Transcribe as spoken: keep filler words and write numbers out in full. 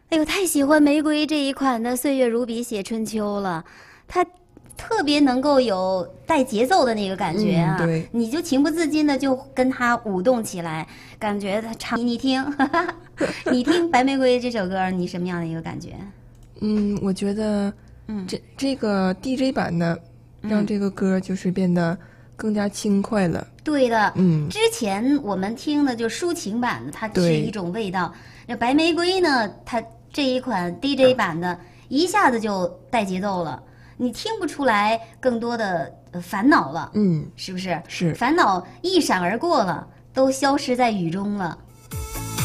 哎呦，太喜欢玫瑰这一款的《岁月如笔写春秋》了，它特别能够有带节奏的那个感觉啊， 嗯对你就情不自禁的就跟它舞动起来，感觉它唱你听，哈哈，你听《白玫瑰》这首歌，你什么样的一个感觉？ 嗯，我觉得， 嗯， 这这个 D J 版呢，让这个歌就是变得更加轻快了。 对的， 嗯， 之前我们听的就抒情版的，它是对一种味道。那白玫瑰呢，它这一款 D J 版的，一下子就带节奏了，你听不出来更多的呃烦恼了， 嗯， 是不是？ 是。 烦恼一闪而过了，都消失在雨中了。